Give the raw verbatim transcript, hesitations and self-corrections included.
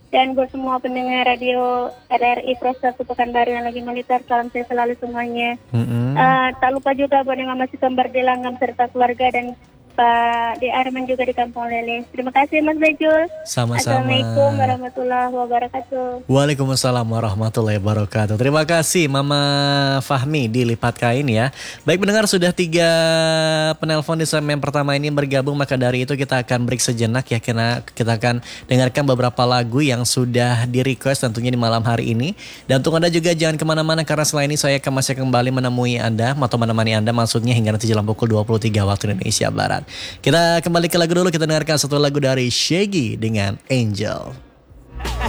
Dan buat semua pendengar radio R R I Pro satu Pekanbaru yang lagi monitor, salam sehat selalu semuanya. Mm-hmm. Uh, tak lupa juga buat yang masih kembar di Langgam serta keluarga dan Pak D. Arman juga di Kampung Lele. Terima kasih Mas Bejul. Sama-sama. Assalamualaikum warahmatullahi wabarakatuh. Waalaikumsalam warahmatullahi wabarakatuh. Terima kasih Mama Fahmi di Lipat Kain ya. Baik pendengar, sudah tiga penelpon di segmen pertama ini bergabung, maka dari itu kita akan break sejenak ya, karena kita akan dengarkan beberapa lagu yang sudah di request tentunya di malam hari ini. Dan untuk Anda juga jangan kemana-mana, karena setelah ini saya akan masih kembali menemui Anda atau menemani Anda maksudnya hingga nanti jelang pukul dua puluh tiga waktu Indonesia Barat. Kita kembali ke lagu dulu, kita dengarkan satu lagu dari Shaggy dengan Angel.